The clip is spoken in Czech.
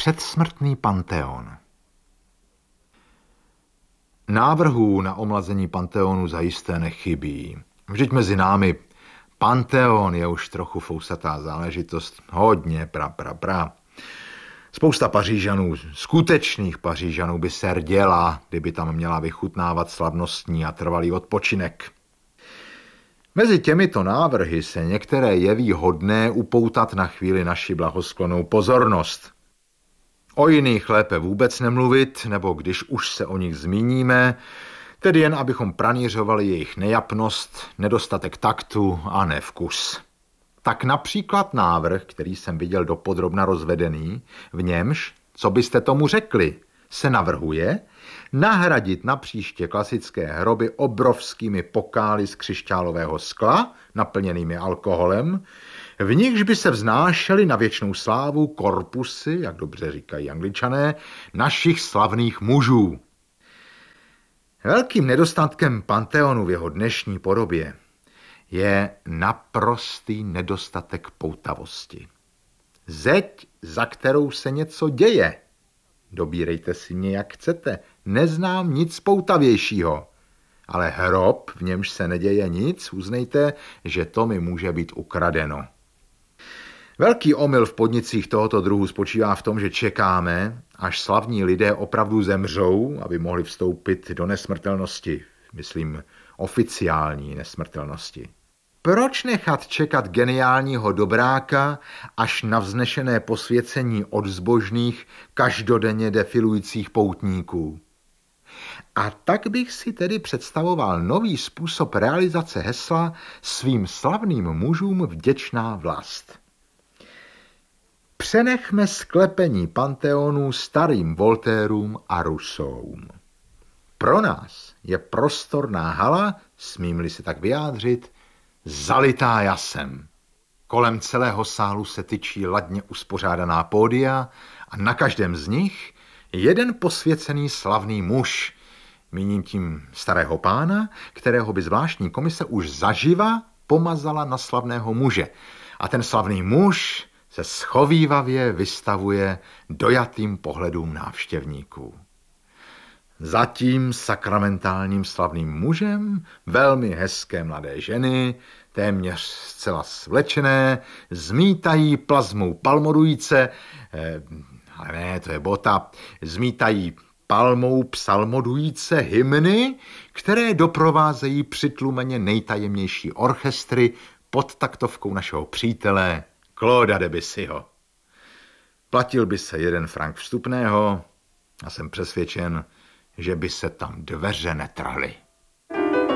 Předsmrtný panteon. Návrhů na omlazení panteonu zajisté nechybí. Vždyť mezi námi panteon je už trochu fousatá záležitost. Hodně pra. Spousta Pařížanů, skutečných Pařížanů by se rděla, kdyby tam měla vychutnávat slavnostní a trvalý odpočinek. Mezi těmito návrhy se některé jeví hodné upoutat na chvíli naši blahosklonou pozornost. O jiných lépe vůbec nemluvit, nebo když už se o nich zmíníme, tedy jen abychom pranířovali jejich nejapnost, nedostatek taktu a nevkus. Tak například návrh, který jsem viděl dopodrobna rozvedený, v němž, co byste tomu řekli, se navrhuje nahradit napříště klasické hroby obrovskými pokály z křišťálového skla, naplněnými alkoholem, v nichž by se vznášely na věčnou slávu korpusy, jak dobře říkají Angličané, našich slavných mužů. Velkým nedostatkem panteonu v jeho dnešní podobě je naprostý nedostatek poutavosti. Zeď, za kterou se něco děje. Dobírejte si mě, jak chcete. Neznám nic poutavějšího. Ale hrob, v němž se neděje nic, uznejte, že to mi může být ukradeno. Velký omyl v podnicích tohoto druhu spočívá v tom, že čekáme, až slavní lidé opravdu zemřou, aby mohli vstoupit do nesmrtelnosti, myslím oficiální nesmrtelnosti. Proč nechat čekat geniálního dobráka až na vznešené posvěcení od zbožných, každodenně defilujících poutníků? A tak bych si tedy představoval nový způsob realizace hesla svým slavným mužům vděčná vlast. Přenechme sklepení panteonu starým Voltairům a Rousseaum. Pro nás je prostorná hala, smím-li se tak vyjádřit, zalitá jasem. Kolem celého sálu se tyčí ladně uspořádaná pódia a na každém z nich jeden posvěcený slavný muž, míním tím starého pána, kterého by zvláštní komise už zaživa pomazala na slavného muže. A ten slavný muž se schovívavě vystavuje dojatým pohledům návštěvníků. Za tím sakramentálním slavným mužem velmi hezké mladé ženy, téměř zcela svlečené, zmítají plazmou palmodujíce, ale ne, to je bota, zmítají palmou psalmodujíce hymny, které doprovázejí přitlumeně nejtajemnější orchestry pod taktovkou našeho přítele Clauda Debussyho. Platil by se 1 frank vstupného a jsem přesvědčen, že by se tam dveře netrhly.